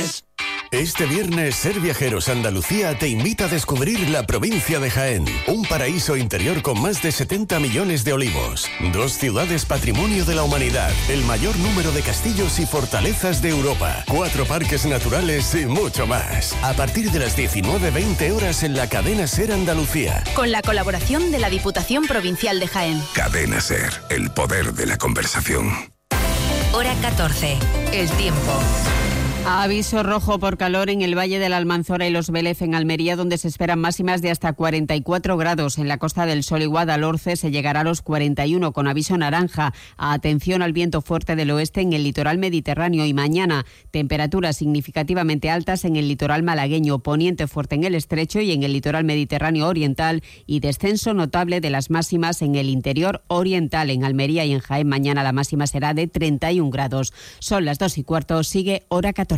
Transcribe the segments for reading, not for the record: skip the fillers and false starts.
Viernes. Este viernes, Ser Viajeros Andalucía te invita a descubrir la provincia de Jaén, un paraíso interior con más de 70 millones de olivos, 2 ciudades patrimonio de la humanidad, el mayor número de castillos y fortalezas de Europa, 4 parques naturales y mucho más. A partir de las 19:20 horas en la cadena Ser Andalucía. Con la colaboración de la Diputación Provincial de Jaén. Cadena Ser, el poder de la conversación. Hora 14, el tiempo. Aviso rojo por calor en el Valle de la Almanzora y Los Vélez en Almería, donde se esperan máximas de hasta 44 grados. En la Costa del Sol y Guadalhorce se llegará a los 41, con aviso naranja. Atención al viento fuerte del oeste en el litoral mediterráneo. Y mañana, temperaturas significativamente altas en el litoral malagueño, poniente fuerte en el estrecho y en el litoral mediterráneo oriental, y descenso notable de las máximas en el interior oriental. En Almería y en Jaén mañana la máxima será de 31 grados. Son las 2:15, sigue Hora 14.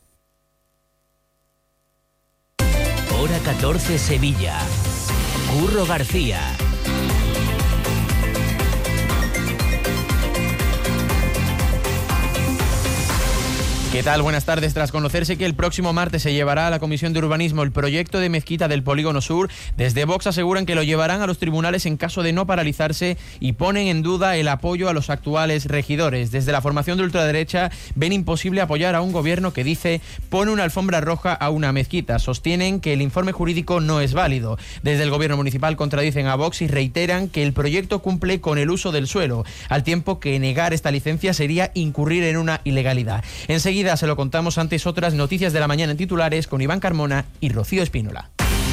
Hora 14 Sevilla. Curro García. ¿Qué tal? Buenas tardes. Tras conocerse que el próximo martes se llevará a la Comisión de Urbanismo el proyecto de mezquita del Polígono Sur, desde Vox aseguran que lo llevarán a los tribunales en caso de no paralizarse y ponen en duda el apoyo a los actuales regidores. Desde la formación de ultraderecha ven imposible apoyar a un gobierno que dice pone una alfombra roja a una mezquita. Sostienen que el informe jurídico no es válido. Desde el gobierno municipal contradicen a Vox y reiteran que el proyecto cumple con el uso del suelo, al tiempo que negar esta licencia sería incurrir en una ilegalidad. Enseguida se lo contamos, antes otras noticias de la mañana en titulares con Iván Carmona y Rocío Espínola.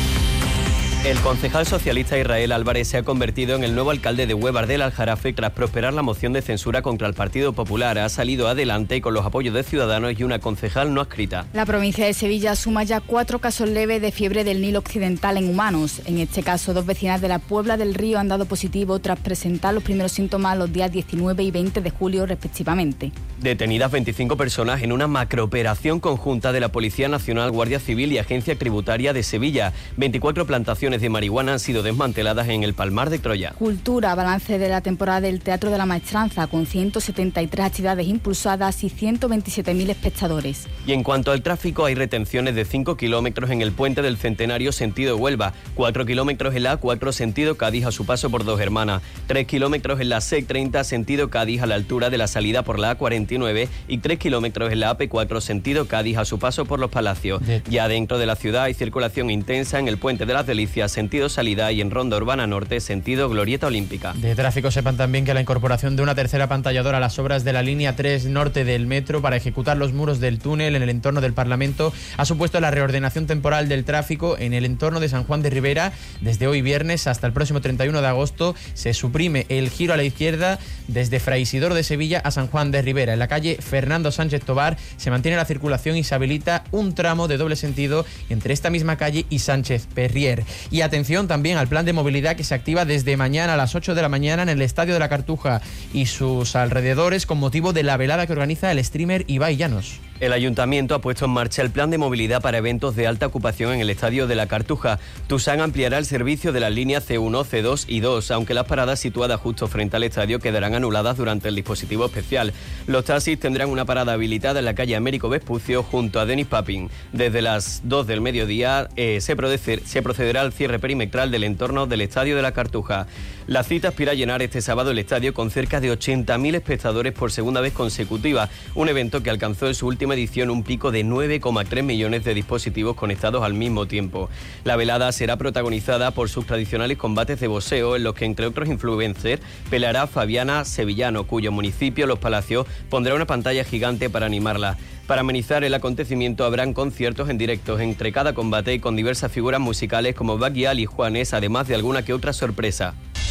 El concejal socialista Israel Álvarez se ha convertido en el nuevo alcalde de Huévar del Aljarafe tras prosperar la moción de censura contra el Partido Popular. Ha salido adelante con los apoyos de Ciudadanos y una concejal no adscrita. La provincia de Sevilla suma ya 4 casos leves de fiebre del Nilo Occidental en humanos. En este caso, 2 vecinas de la Puebla del Río han dado positivo tras presentar los primeros síntomas los días 19 y 20 de julio respectivamente. Detenidas 25 personas en una macrooperación conjunta de la Policía Nacional, Guardia Civil y Agencia Tributaria de Sevilla. 24 plantaciones de marihuana han sido desmanteladas en el Palmar de Troya. Cultura, balance de la temporada del Teatro de la Maestranza, con 173 actividades impulsadas y 127.000 espectadores. Y en cuanto al tráfico, hay retenciones de 5 kilómetros en el Puente del Centenario sentido Huelva, 4 kilómetros en la A4 sentido Cádiz a su paso por Dos Hermanas, 3 kilómetros en la C30 sentido Cádiz a la altura de la salida por la A49 y 3 kilómetros en la AP4 sentido Cádiz a su paso por Los Palacios. Ya dentro de la ciudad hay circulación intensa en el Puente de las Delicias sentido salida y en Ronda Urbana Norte sentido Glorieta Olímpica. De tráfico sepan también que la incorporación de una tercera pantalladora a las obras de la línea 3 norte del metro para ejecutar los muros del túnel en el entorno del Parlamento ha supuesto la reordenación temporal del tráfico en el entorno de San Juan de Ribera. Desde hoy viernes hasta el próximo 31 de agosto se suprime el giro a la izquierda desde Fray Isidoro de Sevilla a San Juan de Ribera. En la calle Fernando Sánchez Tobar se mantiene la circulación y se habilita un tramo de doble sentido entre esta misma calle y Sánchez Perrier. Y atención también al plan de movilidad que se activa desde mañana a las 8 de la mañana en el Estadio de la Cartuja y sus alrededores con motivo de la velada que organiza el streamer Ibai Llanos. El Ayuntamiento ha puesto en marcha el plan de movilidad para eventos de alta ocupación en el Estadio de la Cartuja. Tusán ampliará el servicio de las líneas C1, C2 y 2, aunque las paradas situadas justo frente al estadio quedarán anuladas durante el dispositivo especial. Los taxis tendrán una parada habilitada en la calle Américo Vespucio junto a Denis Papin. Desde las 2 del mediodía se procederá al cierre perimetral del entorno del Estadio de la Cartuja. La cita aspira a llenar este sábado el estadio con cerca de 80.000 espectadores por segunda vez consecutiva, un evento que alcanzó en su última edición un pico de 9,3 millones de dispositivos conectados al mismo tiempo. La velada será protagonizada por sus tradicionales combates de boxeo, en los que, entre otros influencers, peleará Fabiana Sevillano, cuyo municipio, Los Palacios, pondrá una pantalla gigante para animarla. Para amenizar el acontecimiento habrán conciertos en directo entre cada combate y con diversas figuras musicales como Baguial y Juanes, además de alguna que otra sorpresa.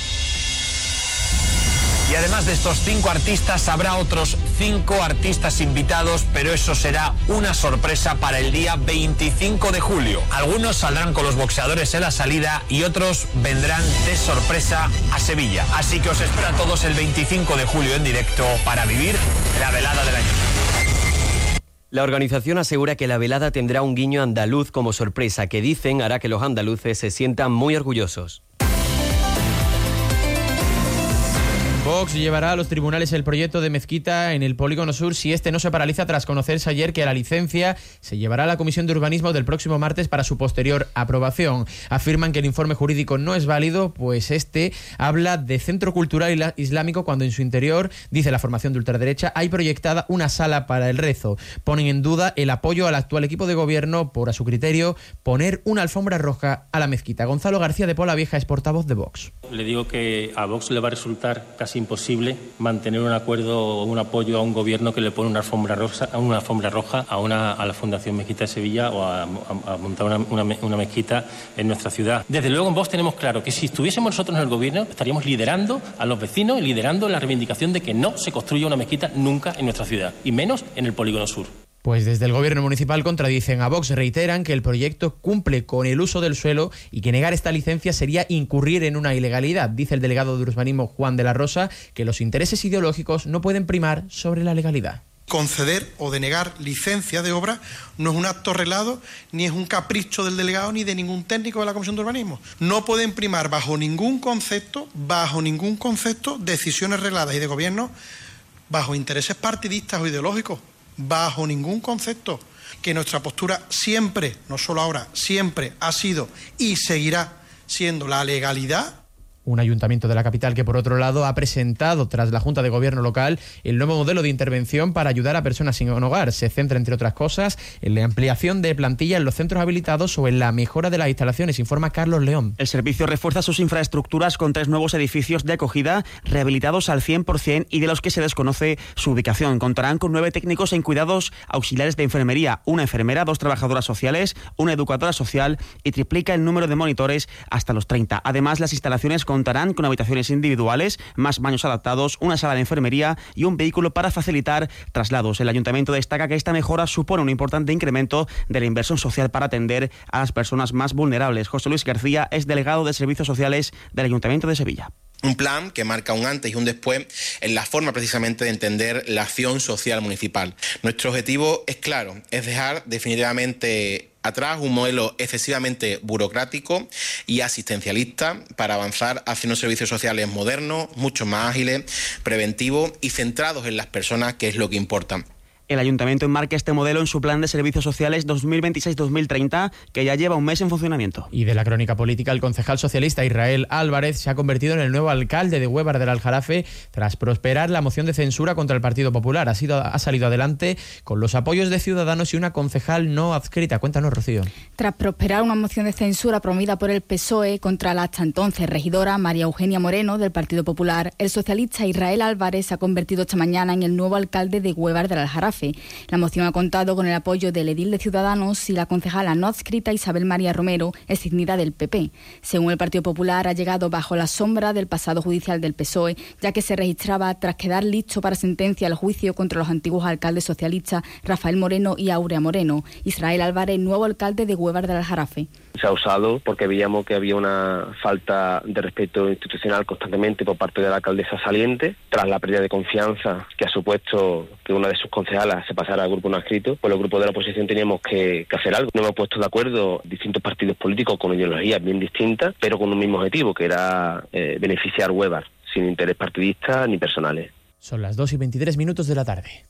Y además de estos 5 artistas, habrá otros 5 artistas invitados, pero eso será una sorpresa para el día 25 de julio. Algunos saldrán con los boxeadores en la salida y otros vendrán de sorpresa a Sevilla. Así que os espero a todos el 25 de julio en directo para vivir la velada del año. La organización asegura que la velada tendrá un guiño andaluz como sorpresa que dicen hará que los andaluces se sientan muy orgullosos. Vox llevará a los tribunales el proyecto de mezquita en el Polígono Sur si este no se paraliza tras conocerse ayer que la licencia se llevará a la Comisión de Urbanismo del próximo martes para su posterior aprobación. Afirman que el informe jurídico no es válido, pues este habla de centro cultural islámico cuando en su interior, dice la formación de ultraderecha, hay proyectada una sala para el rezo. Ponen en duda el apoyo al actual equipo de gobierno por, a su criterio, poner una alfombra roja a la mezquita. Gonzalo García de Pola Vieja es portavoz de Vox. Le digo que a Vox le va a resultar casi imposible mantener un acuerdo o un apoyo a un gobierno que le pone una alfombra roja a la Fundación Mezquita de Sevilla o a montar una mezquita en nuestra ciudad. Desde luego en Vox tenemos claro que si estuviésemos nosotros en el gobierno estaríamos liderando a los vecinos y liderando la reivindicación de que no se construya una mezquita nunca en nuestra ciudad, y menos en el Polígono Sur. Pues desde el gobierno municipal contradicen a Vox, reiteran que el proyecto cumple con el uso del suelo y que negar esta licencia sería incurrir en una ilegalidad. Dice el delegado de urbanismo Juan de la Rosa que los intereses ideológicos no pueden primar sobre la legalidad. Conceder o denegar licencia de obra no es un acto arreglado, ni es un capricho del delegado ni de ningún técnico de la Comisión de Urbanismo. No pueden primar bajo ningún concepto, decisiones regladas y de gobierno bajo intereses partidistas o ideológicos. Bajo ningún concepto. Que nuestra postura siempre, no solo ahora, siempre ha sido y seguirá siendo la legalidad. Un ayuntamiento de la capital que, por otro lado, ha presentado, tras la Junta de Gobierno local, el nuevo modelo de intervención para ayudar a personas sin hogar. Se centra, entre otras cosas, en la ampliación de plantilla en los centros habilitados o en la mejora de las instalaciones, informa Carlos León. El servicio refuerza sus infraestructuras con 3 nuevos edificios de acogida rehabilitados al 100% y de los que se desconoce su ubicación. Contarán con 9 técnicos en cuidados auxiliares de enfermería, una enfermera, 2 trabajadoras sociales, una educadora social y triplica el número de monitores hasta los 30. Además, las instalaciones contarán con habitaciones individuales, más baños adaptados, una sala de enfermería y un vehículo para facilitar traslados. El ayuntamiento destaca que esta mejora supone un importante incremento de la inversión social para atender a las personas más vulnerables. José Luis García es delegado de Servicios Sociales del Ayuntamiento de Sevilla. Un plan que marca un antes y un después en la forma precisamente de entender la acción social municipal. Nuestro objetivo es claro, es dejar definitivamente atrás un modelo excesivamente burocrático y asistencialista para avanzar hacia unos servicios sociales modernos, mucho más ágiles, preventivos y centrados en las personas, que es lo que importa. El ayuntamiento enmarca este modelo en su plan de servicios sociales 2026-2030, que ya lleva un mes en funcionamiento. Y de la crónica política, el concejal socialista Israel Álvarez se ha convertido en el nuevo alcalde de Huévar del Aljarafe tras prosperar la moción de censura contra el Partido Popular. Ha salido adelante con los apoyos de Ciudadanos y una concejal no adscrita. Cuéntanos, Rocío. Tras prosperar una moción de censura promovida por el PSOE contra la hasta entonces regidora María Eugenia Moreno del Partido Popular, el socialista Israel Álvarez se ha convertido esta mañana en el nuevo alcalde de Huévar del Aljarafe. La moción ha contado con el apoyo del edil de Ciudadanos y la concejala no adscrita Isabel María Romero, exdignida del PP. Según el Partido Popular, ha llegado bajo la sombra del pasado judicial del PSOE, ya que se registraba tras quedar listo para sentencia el juicio contra los antiguos alcaldes socialistas Rafael Moreno y Áurea Moreno. Israel Álvarez, nuevo alcalde de Huévar del Aljarafe. Se ha usado porque veíamos que había una falta de respeto institucional constantemente por parte de la alcaldesa saliente, tras la pérdida de confianza que ha supuesto que una de sus concejalas se pasara al grupo no adscrito. Pues los grupos de la oposición teníamos que hacer algo. Nos hemos puesto de acuerdo distintos partidos políticos con ideologías bien distintas, pero con un mismo objetivo, que era beneficiar Huévar, sin interés partidista ni personales. Son las 2:23 de la tarde.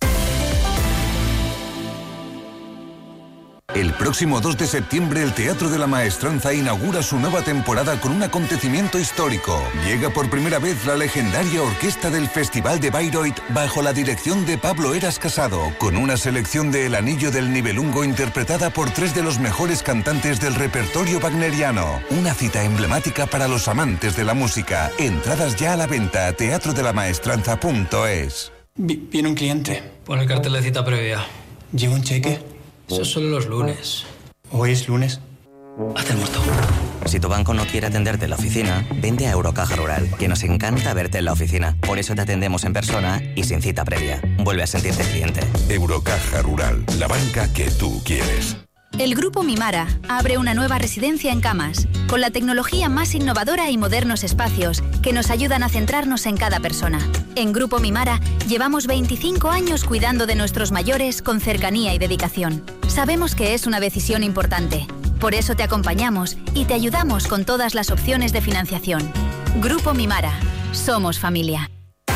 El próximo 2 de septiembre el Teatro de la Maestranza inaugura su nueva temporada con un acontecimiento histórico. Llega por primera vez la legendaria orquesta del Festival de Bayreuth bajo la dirección de Pablo Eras Casado, con una selección de El Anillo del Nibelungo interpretada por 3 de los mejores cantantes del repertorio wagneriano. Una cita emblemática para los amantes de la música. Entradas ya a la venta a teatrodela-maestranza.es. Viene un cliente. Pon el cartel de cita previa. ¿Lleva un cheque? Eso es solo los lunes. ¿Hoy es lunes? Hazte el muerto. Si tu banco no quiere atenderte en la oficina, vente a Eurocaja Rural, que nos encanta verte en la oficina. Por eso te atendemos en persona y sin cita previa. Vuelve a sentirte cliente. Eurocaja Rural, la banca que tú quieres. El Grupo Mimara abre una nueva residencia en Camas, con la tecnología más innovadora y modernos espacios que nos ayudan a centrarnos en cada persona. En Grupo Mimara llevamos 25 años cuidando de nuestros mayores con cercanía y dedicación. Sabemos que es una decisión importante. Por eso te acompañamos y te ayudamos con todas las opciones de financiación. Grupo Mimara. Somos familia.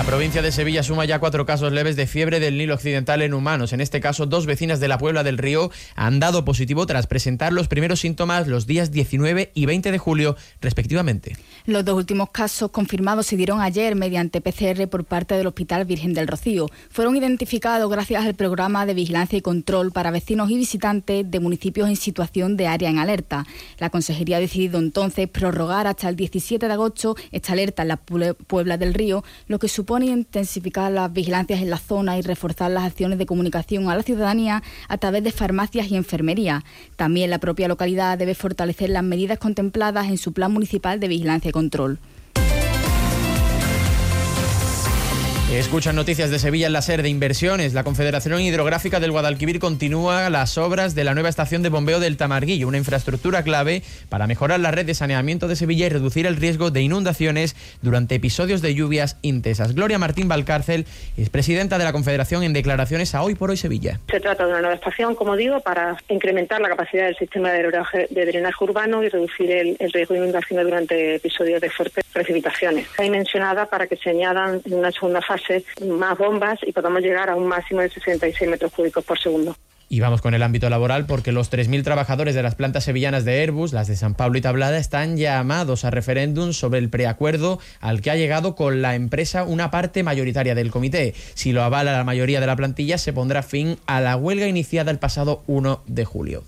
La provincia de Sevilla suma ya 4 casos leves de fiebre del Nilo Occidental en humanos. En este caso, 2 vecinas de la Puebla del Río han dado positivo tras presentar los primeros síntomas los días 19 y 20 de julio, respectivamente. Los 2 últimos casos confirmados se dieron ayer mediante PCR por parte del Hospital Virgen del Rocío. Fueron identificados gracias al programa de vigilancia y control para vecinos y visitantes de municipios en situación de área en alerta. La Consejería ha decidido entonces prorrogar hasta el 17 de agosto esta alerta en la Puebla del Río, lo que supone intensificar las vigilancias en la zona y reforzar las acciones de comunicación a la ciudadanía a través de farmacias y enfermería. También la propia localidad debe fortalecer las medidas contempladas en su plan municipal de vigilancia y control. Escuchan noticias de Sevilla en la SER de Inversiones. La Confederación Hidrográfica del Guadalquivir continúa las obras de la nueva estación de bombeo del Tamarguillo, una infraestructura clave para mejorar la red de saneamiento de Sevilla y reducir el riesgo de inundaciones durante episodios de lluvias intensas. Gloria Martín Valcárcel es presidenta de la Confederación en declaraciones a Hoy por Hoy Sevilla. Se trata de una nueva estación, como digo, para incrementar la capacidad del sistema de drenaje urbano y reducir el riesgo de inundaciones durante episodios de fuertes precipitaciones. Está dimensionada para que se añadan en una segunda fase más bombas y podamos llegar a un máximo de 66 metros cúbicos por segundo. Y vamos con el ámbito laboral porque los 3.000 trabajadores de las plantas sevillanas de Airbus, las de San Pablo y Tablada, están llamados a referéndum sobre el preacuerdo al que ha llegado con la empresa una parte mayoritaria del comité. Si lo avala la mayoría de la plantilla, se pondrá fin a la huelga iniciada el pasado 1 de julio.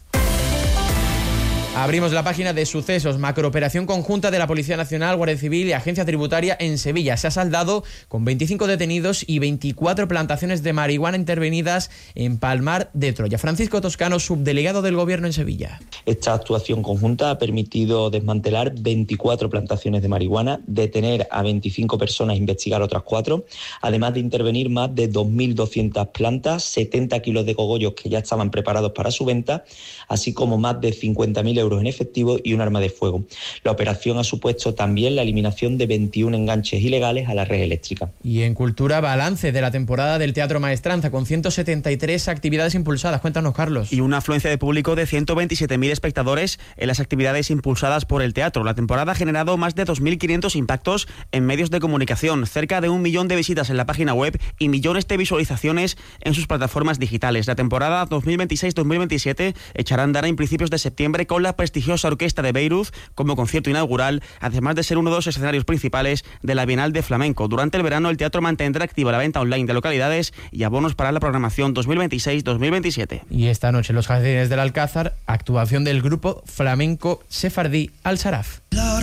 Abrimos la página de sucesos. Macrooperación conjunta de la Policía Nacional, Guardia Civil y Agencia Tributaria en Sevilla. Se ha saldado con 25 detenidos y 24 plantaciones de marihuana intervenidas en Palmar de Troya. Francisco Toscano, subdelegado del Gobierno en Sevilla. Esta actuación conjunta ha permitido desmantelar 24 plantaciones de marihuana, detener a 25 personas e investigar otras 4, además de intervenir más de 2.200 plantas, 70 kilos de cogollos que ya estaban preparados para su venta, así como más de 50.000 euros en efectivo y un arma de fuego. La operación ha supuesto también la eliminación de 21 enganches ilegales a la red eléctrica. Y en cultura, balance de la temporada del Teatro Maestranza con 173 actividades impulsadas. Cuéntanos, Carlos. Y una afluencia de público de 127.000 espectadores en las actividades impulsadas por el teatro. La temporada ha generado más de 2.500 impactos en medios de comunicación, cerca de 1 millón de visitas en la página web y millones de visualizaciones en sus plataformas digitales. La temporada 2026-2027 echará a andar en principios de septiembre con la prestigiosa Orquesta de Beirut como concierto inaugural, además de ser uno de los escenarios principales de la Bienal de Flamenco. Durante el verano, el teatro mantendrá activa la venta online de localidades y abonos para la programación 2026-2027. Y esta noche en los Jardines del Alcázar, actuación del grupo flamenco sefardí Al Saraf.